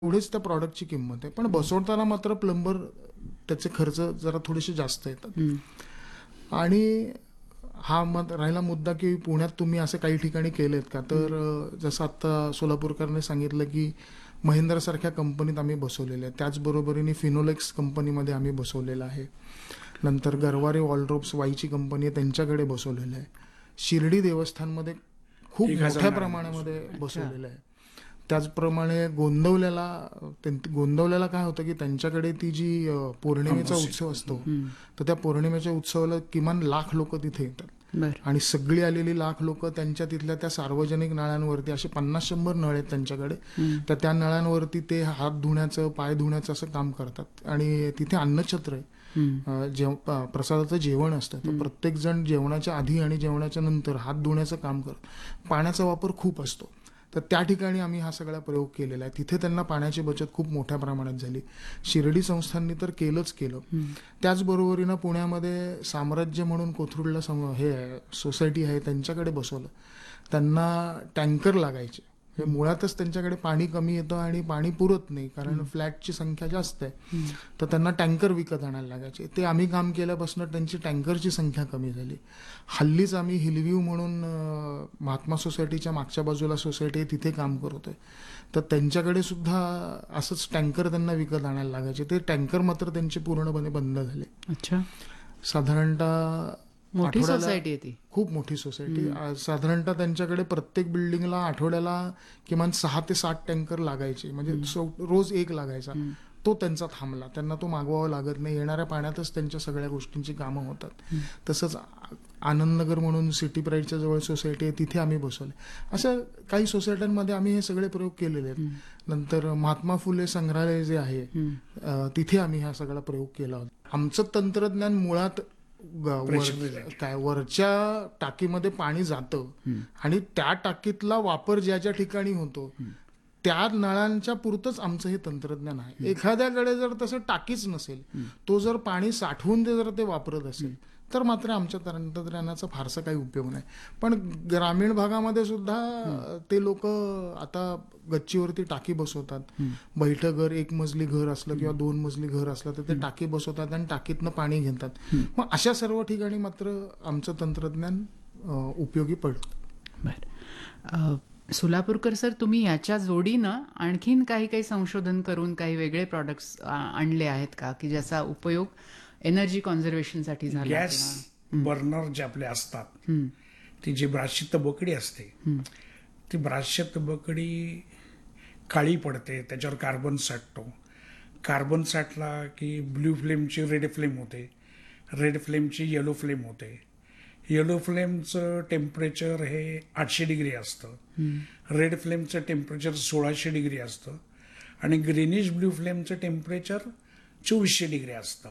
एवढीच त्या प्रॉडक्टची किंमत आहे. पण बसवताना मात्र प्लंबर त्याचे खर्च जरा थोडेसे जास्त येतात. आणि हा राहिला मुद्दा की पुण्यात तुम्ही असे काही ठिकाणी केलेत का, तर जसं आता सोलापूरकरने सांगितलं की महिंद्रासारख्या कंपनीत आम्ही बसवलेले आहे. त्याचबरोबरीने फिनोलेक्स कंपनीमध्ये आम्ही बसवलेलं आहे. नंतर गरवारे वॉलड्रॉप्स वाईची कंपनी आहे, त्यांच्याकडे बसवलेलं आहे. शिर्डी देवस्थानमध्ये खूप मोठ्या प्रमाणामध्ये बसवलेलं आहे. त्याचप्रमाणे गोंदवल्याला काय होतं की त्यांच्याकडे ती जी पौर्णिमेचा उत्सव असतो, तर त्या पौर्णिमेच्या उत्सवाला किमान 1,00,000 लोक तिथे येतात. आणि सगळी आलेली 1,00,000 लोक त्यांच्या तिथल्या त्या सार्वजनिक नळांवरती, असे 50-100 नळ आहेत त्यांच्याकडे, तर त्या नळांवरती ते हात धुण्याचं, पाय धुण्याचं असं काम करतात. आणि तिथे अन्नछत्र आहे, प्रसादाचं जेवण असतं, तर प्रत्येक जण जेवणाच्या आधी आणि जेवणाच्या नंतर हात धुण्याचं काम करत. पाण्याचा वापर खूप असतो, तर त्या ठिकाणी आम्ही हा सगळा प्रयोग केलेला आहे. तिथे त्यांना पाण्याची बचत खूप मोठ्या प्रमाणात झाली. शिर्डी संस्थांनी तर केलंच केलं. त्याचबरोबरीनं पुण्यामध्ये साम्राज्य म्हणून कोथरूडला हे सोसायटी आहे, त्यांच्याकडे बसवलं. त्यांना टँकर लागायचे. हे मुळातच त्यांच्याकडे पाणी कमी येतं आणि पाणी पुरत नाही, कारण फ्लॅटची संख्या जास्त आहे, तर त्यांना टँकर विकत आणायला लागायचे. ते आम्ही काम केल्यापासून त्यांची टँकरची संख्या कमी झाली. हल्लीच आम्ही हिलव्ह्यू म्हणून महात्मा सोसायटीच्या मागच्या बाजूला सोसायटी आहे, तिथे काम करतोय. तर त्यांच्याकडे सुद्धा असंच टँकर त्यांना विकत आणायला लागायचे. ते टँकर मात्र त्यांचे पूर्णपणे बंद झाले. अच्छा. साधारणतः मोठी सोसायटी आहे ती, खूप मोठी सोसायटी. साधारणतः त्यांच्याकडे प्रत्येक बिल्डिंगला आठवड्याला किमान 6 ते 7 टँकर लागायचे, म्हणजे रोज एक लागायचा. तो त्यांचा थांबला, त्यांना तो मागवावा लागत नाही. येणाऱ्या पाण्यातच त्यांच्या सगळ्या गोष्टींची कामं होतात. तसंच आनंदनगर म्हणून सिटी प्राईडच्या जवळ सोसायटी आहे, तिथे आम्ही बसवले. अशा काही सोसायट्यांमध्ये आम्ही हे सगळे प्रयोग केलेले आहेत. नंतर महात्मा फुले संग्रहालय जे आहे, तिथे आम्ही हा सगळा प्रयोग केला होता. आमचं तंत्रज्ञान मुळात वरच्या टाकीमध्ये पाणी जातं आणि त्या टाकीतला वापर ज्या ज्या ठिकाणी होतो त्या नळांच्या पुरतच आमचं हे तंत्रज्ञान आहे. एखाद्याकडे जर तसं टाकीच नसेल, तो जर पाणी साठवून जर ते वापरत असेल, तर मात्र आमच्या तंत्रज्ञानाचा फारसा काही उपयोग नाही. पण ग्रामीण भागामध्ये सुद्धा ते लोक आता गच्चीवरती टाकी बसवतात. बैठं घर, 1 मजली घर असलं किंवा 2 मजली घर असलं तर ते टाकी बसवतात आणि टाकीतनं पाणी घेतात. मग अशा सर्व ठिकाणी मात्र आमचं तंत्रज्ञान उपयोगी पडतं. बरं. सोलापूरकर सर, तुम्ही याच्या जोडीनं आणखीन काही संशोधन करून काही वेगळे प्रॉडक्ट्स आणले आहेत का, की ज्याचा उपयोग एनर्जी कॉन्झर्वेशनसाठी झाला? गॅस बर्नर जे आपले असतात, ती जी ब्रासची तबकडी असते, ती ब्रासची तबकडी काळी पडते, त्याच्यावर कार्बन साठतो. कार्बन साठला की ब्ल्यू फ्लेमची रेड फ्लेम होते, रेड फ्लेमची येलो फ्लेम होते. येलो फ्लेमचं टेम्परेचर हे 800 डिग्री असतं, रेड फ्लेमचं टेम्परेचर 1600 डिग्री असतं आणि ग्रीनिश ब्ल्यू फ्लेमचं टेम्परेचर 2400 डिग्री असतं.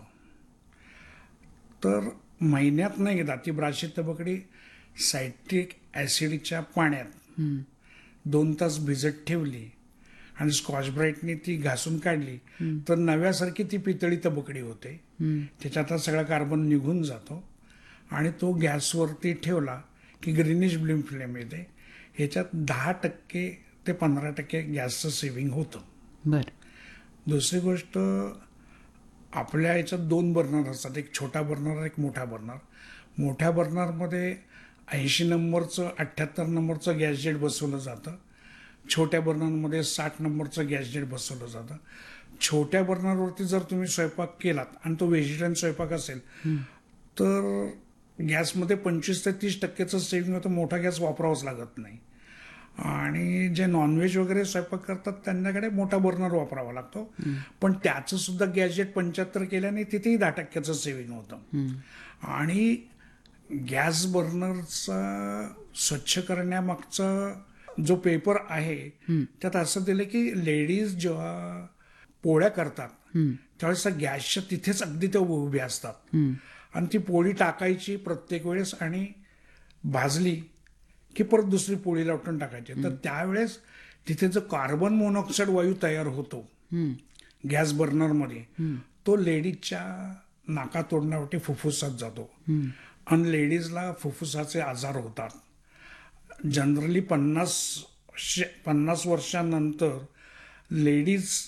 तर महिन्यात नाही एकदा ती ब्रासची तबकडी सायट्रिक ॲसिडच्या पाण्यात 2 तास भिजत ठेवली आणि स्कॉच ब्राईटने ती घासून काढली तर नव्यासारखी ती पितळी तबकडी होते. त्याच्यात सगळा कार्बन निघून जातो आणि तो गॅसवरती ठेवला की ग्रीनिश ब्ल्यू फ्लेम येते. ह्याच्यात 10% ते 15% गॅसचं सेव्हिंग होतं. बरं. दुसरी गोष्ट, आपल्या याच्यात 2 बर्नर असतात, एक छोटा बर्नर, एक मोठा बर्नर. मोठ्या बर्नरमध्ये 80 नंबरचं 78 नंबरचं गॅस जेट बसवलं जातं. छोट्या बर्नरमध्ये 60 नंबरचं गॅस जेट बसवलं जातं. छोट्या बर्नरवरती जर तुम्ही स्वयंपाक केलात आणि तो व्हेजिटेरियन स्वयंपाक असेल तर गॅसमध्ये 25 ते 30%चं सेव्हिंग होतं. मोठा गॅस वापरावाच लागत नाही. आणि जे नॉनव्हेज वगैरे स्वयंपाक करतात त्यांच्याकडे मोठा बर्नर वापरावा लागतो, पण त्याचं सुद्धा गॅस जेट 75 केल्याने तिथेही 10%चं सेव्हिंग होतं. आणि गॅस बर्नरचा स्वच्छ करण्यामागचा जो पेपर आहे त्यात असं दिलं की लेडीज जेव्हा पोळ्या करतात त्यावेळेस गॅसच्या तिथेच अगदी त्या उभ्या असतात आणि ती पोळी टाकायची प्रत्येक वेळेस आणि भाजली की परत दुसरी पोळी लावून टाकायची. तर त्यावेळेस तिथे जो कार्बन मोनॉक्साईड वायू तयार होतो गॅस बर्नरमध्ये, तो लेडीजच्या नाका तोंडावरती फुफ्फुसात जातो आणि लेडीजला फुफ्फुसाचे आजार होतात. जनरली 50 वर्षांनंतर लेडीज